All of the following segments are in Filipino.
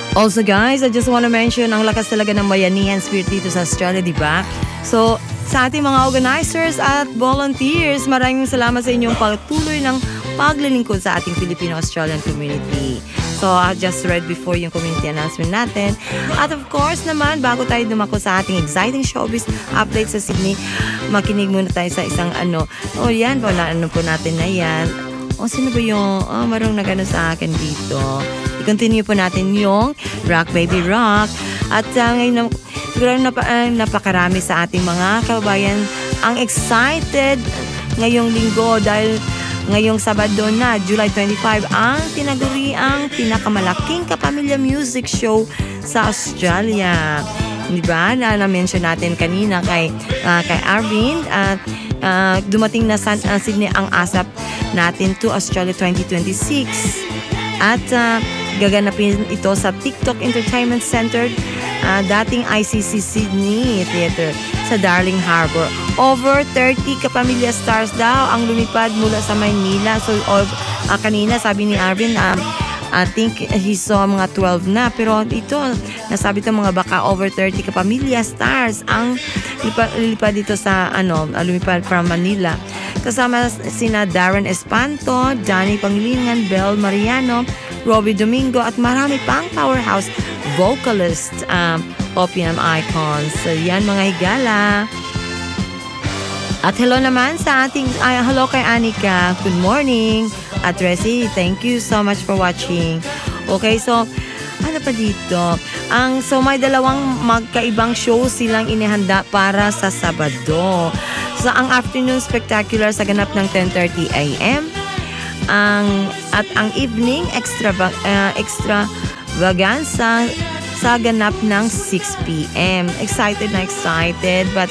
Also guys, I just want to mention ang lakas talaga ng bayanihan spirit dito sa Australia, di ba? So, sa ating mga organizers at volunteers, maraming salamat sa inyong patuloy ng paglilingkod sa ating Filipino-Australian community. So, I just read before yung community announcement natin. At of course naman, bago tayo dumako sa ating exciting showbiz update sa Sydney, makinig muna tayo sa isang yan po, po natin na yan. Sino ba yung, marong nagano sa akin dito. I-continue po natin yung Rock Baby Rock. At ngayon, siguro napakarami sa ating mga kababayan ang excited ngayong linggo dahil ngayong Sabado na, July 25, ang tinaguriang pinakamalaking kapamilya music show sa Australia. Diba? Na-mention natin kanina kay Arvind at dumating na sa Sydney ang ASAP natin to Australia 2026. At gaganapin ito sa TikTok Entertainment Center, dating ICC Sydney Theatre sa Darling Harbour. Over 30 kapamilya stars daw ang lumipad mula sa Maynila. So, kanina sabi ni Arvin, I think he saw mga 12 na. Pero ito, nasabi ito mga baka over 30 kapamilya stars ang lilipad dito sa, lumipad from Manila. Kasama sina Darren Espanto, Danny Pangilinan, Bel Mariano, Robbie Domingo at marami pang powerhouse vocalist, OPM icons. So, yan mga higala. At hello naman sa ating, hello kay Anika. Good morning. At Resi, thank you so much for watching. Okay, so, ano pa dito? So may dalawang magkaibang show silang inihanda para sa Sabado. So, ang afternoon spectacular sa ganap ng 10:30 a.m. At ang evening extravaganza sa ganap ng 6 p.m. Excited na excited, but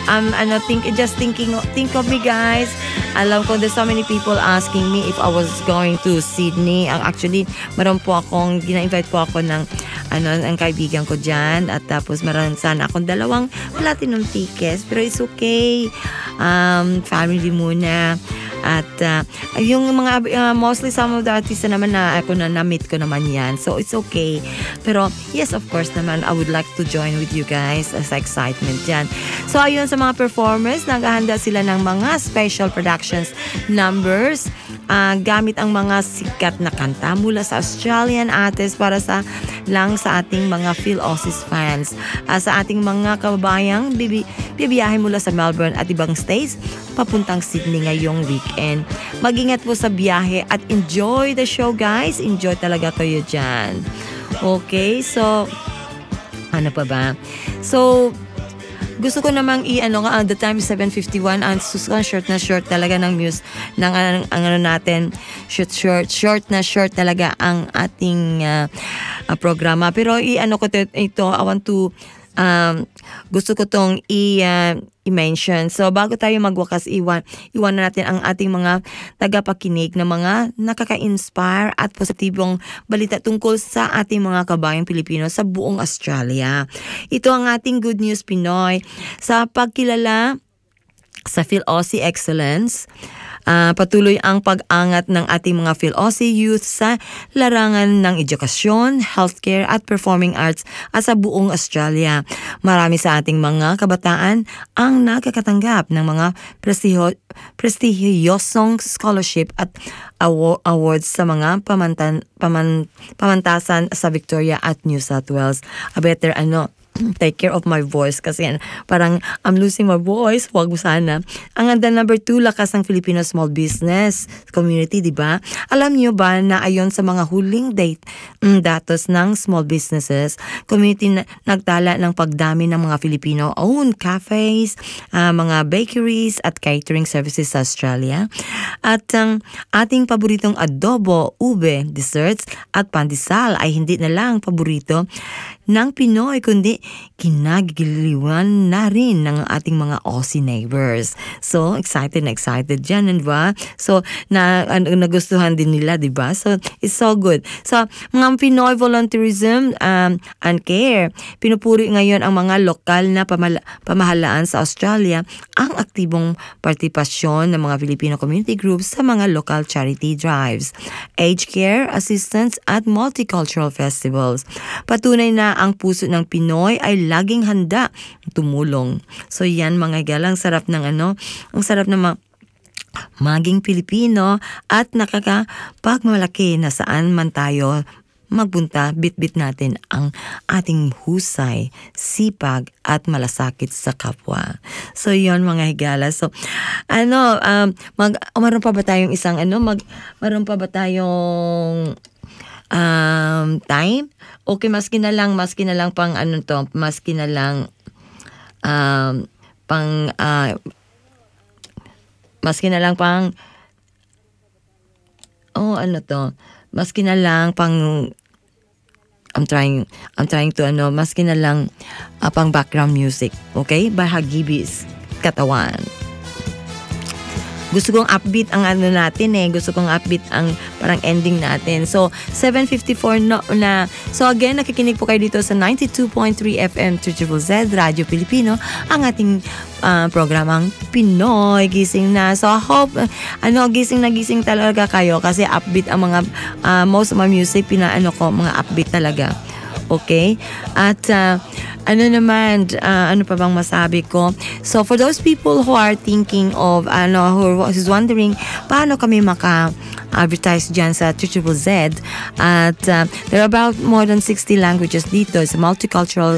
think of me guys. Alam ko there's so many people asking me if I was going to Sydney. Actually, gina-invite po ako ng ang kaibigan ko dyan, at tapos meron sana akong 2 platinum tickets, pero it's okay. Family muna. At yung mga mostly some of the artists naman na ako na-meet ko naman yan, so it's okay. Pero yes, of course naman, I would like to join with you guys sa excitement dyan. So ayun, sa mga performers, naghahanda sila ng mga special productions numbers gamit ang mga sikat na kanta mula sa Australian artists para sa ating mga Phil Aussies fans. Sa ating mga kababayang bibiyahe mula sa Melbourne at ibang states papuntang Sydney ngayong weekend. Mag-ingat po sa biyahe at enjoy the show guys. Enjoy talaga kayo dyan. Okay, so ano pa ba? So gusto ko namang the time is 7:51 and short na short talaga ng news ng natin. Short na short talaga ang ating programa. Pero ko ito, I want to gusto ko tong i-mention. So bago tayo magwakas, iwan na natin ang ating mga tagapakinig na mga nakaka-inspire at positibong balita tungkol sa ating mga kabayang Pilipino sa buong Australia. Ito ang ating Good News Pinoy sa pagkilala sa Phil Aussie Excellence. Patuloy ang pag-angat ng ating mga Phil Aussie youth sa larangan ng edukasyon, healthcare at performing arts at sa buong Australia. Marami sa ating mga kabataan ang nakakatanggap ng mga prestihiyosong scholarship at awards sa mga pamantasan sa Victoria at New South Wales. Take care of my voice kasi parang I'm losing my voice. Huwag mo sana. Ang number 2, lakas ng Filipino small business community, di ba? Alam niyo ba na ayon sa mga huling datos ng small businesses, community nagtala ng pagdami ng mga Filipino-owned cafes, mga bakeries at catering services sa Australia. At ang ating paboritong adobo, ube, desserts at pandesal ay hindi na lang paborito ng Pinoy, kundi kinagiliwan na rin ng ating mga Aussie neighbors. So, excited na excited dyan, ba? So, nagustuhan din nila, di ba? So, it's so good. So, mga Pinoy volunteerism and care, pinupuri ngayon ang mga lokal na pamahalaan sa Australia ang aktibong partipasyon ng mga Filipino community groups sa mga local charity drives, aged care assistance at multicultural festivals. Patunay na ang puso ng Pinoy ay laging handa tumulong. So yan mga galang, sarap ng ang sarap ng maging Pilipino at nakakapagmalaki na saan man tayo magpunta, bit-bit natin ang ating husay, sipag at malasakit sa kapwa. So yon mga higala. So meron pa ba tayong meron pa ba tayong time? Okay, maski na lang pang maski na lang maski na lang pang maski na lang pang I'm trying to maski na lang pang background music, okay? By Hagibis Katawan. Gusto kong upbeat ang natin Gusto kong upbeat ang parang ending natin. So, 7:54 na. So, again, nakikinig po kayo dito sa 92.3 FM ZZZ Radio Pilipino, ang ating programang Pinoy Gising Na. So, I hope, gising na gising talaga kayo kasi upbeat ang mga, most of my music, mga upbeat talaga. Okay? At, ano pa bang masabi ko? So, for those people who are thinking of, who's wondering, paano kami maka-advertise dyan sa ZZZ? At, there are about more than 60 languages dito. It's a multicultural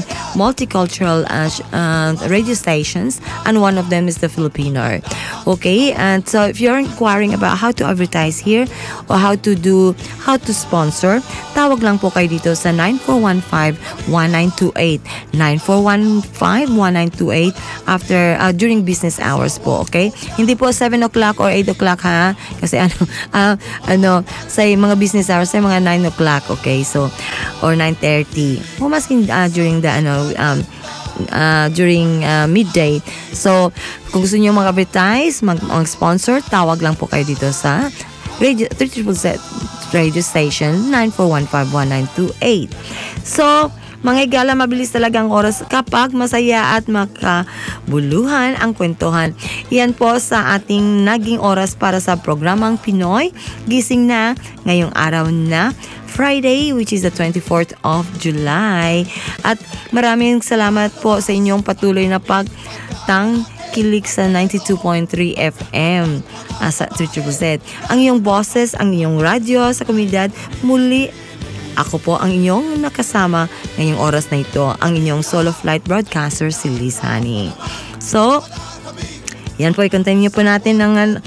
radio stations, and one of them is the Filipino. Okay? And so, if you're inquiring about how to advertise here, or how to sponsor, tawag lang po kayo dito sa 9415-1928. 9415-1928 after during business hours po, okay? Hindi po 7 o'clock or 8 o'clock ha, kasi sa mga business hours sa mga 9 o'clock, okay? So or 9:30. O maskin during the during midday. So kung gusto niyo mag-advertise, mag-sponsor, tawag lang po kayo dito sa radio radio station 9415-1928. So mga higala, mabilis talaga ang oras kapag masaya at makabuluhan ang kwentuhan. Yan po sa ating naging oras para sa programang Pinoy Gising Na ngayong araw na Friday, which is the 24th of July. At maraming salamat po sa inyong patuloy na pagtangkilik sa 92.3 FM sa ZZZ. Ang iyong boses, ang iyong radyo sa komunidad, muli ako po ang inyong nakasama ngayong oras na ito, ang inyong solo flight broadcaster, si Liz Honey. So, yan po, i-continue po natin ang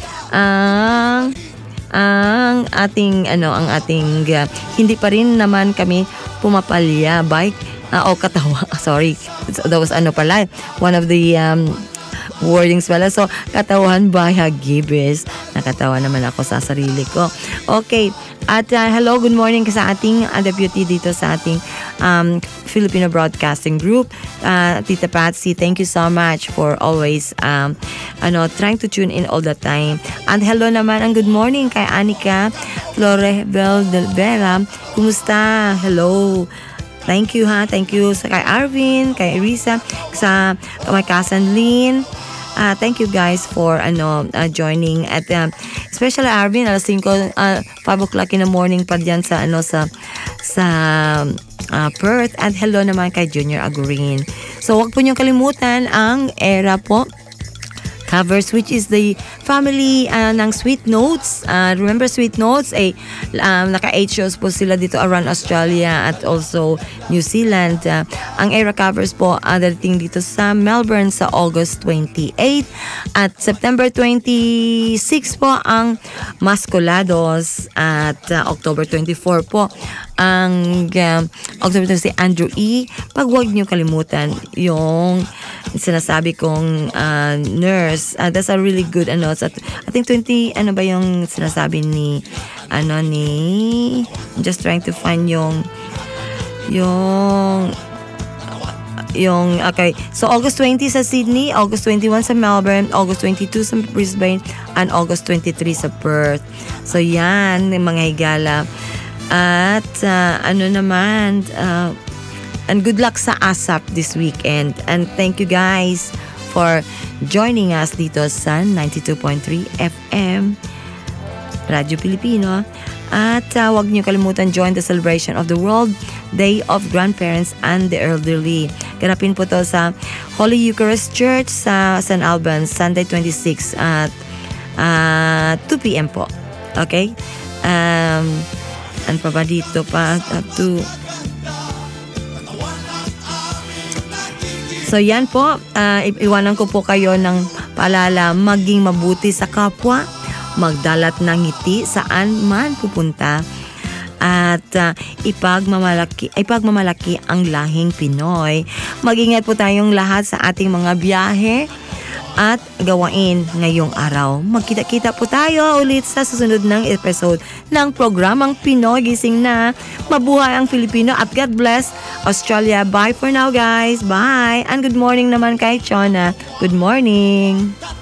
ating hindi pa rin naman kami pumapalya by katawa. Sorry, that was one of the wordings pala. So, katawan by Hagibis. Nakatawa naman ako sa sarili ko. Okay. At hello, good morning sa ating deputy dito sa ating Filipino Broadcasting Group. Tita Patsy, thank you so much for always trying to tune in all the time. And hello naman and good morning kay Anika Florebel del Vera. Kumusta? Hello. Thank you ha. Thank you sa kay Arvin, kay Risa, sa kay Kasan Lynn. Thank you guys for joining at especially Arvin, alas 5 o'clock in the morning pa diyan sa Perth. At hello naman kay Junior Agurin. So wag po niyo kalimutan ang era po covers, which is the family ng Sweet Notes. Remember Sweet Notes? Naka 8 shows po sila dito around Australia at also New Zealand. Ang era covers po darating dito sa Melbourne sa August 28 at September 26 po ang Mascolados at October 24 po ang October 26 si Andrew E. Pag huwag niyo kalimutan yung sinasabi kong nurse. That's a really good I think 20 ba yung sinasabi ni I'm just trying to find yung Okay. So, August 20 sa Sydney, August 21 sa Melbourne, August 22 sa Brisbane, and August 23 sa Perth. So, yan, mga higala. At, and good luck sa ASAP this weekend. And thank you guys for joining us dito sa 92.3 FM Radyo Pilipino. At huwag niyo kalimutan join the celebration of the World Day of Grandparents and the Elderly. Ganapin po to sa Holy Eucharist Church sa St. Albans, Sunday 26 at 2 p.m. po. Okay? Ano pa ba dito pa? So yan po, iwanan ko po kayo ng paalala, maging mabuti sa kapwa, magdalat ng ngiti saan man pupunta, at ipagmamalaki ang lahing Pinoy. Mag-ingat po tayong lahat sa ating mga biyahe at gawain ngayong araw. Magkita-kita po tayo ulit sa susunod ng episode ng programang Pinoy Gising na. Mabuhay ang Filipino at God bless Australia. Bye for now, guys. Bye. And good morning naman kay Chona. Good morning.